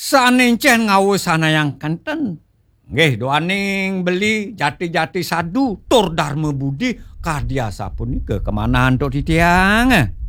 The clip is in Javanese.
sanencen ngawus sanayang kenten. Nggih doaning beli jati-jati sadu tur Darma Budi kardiasa punika kemana antuk titiang.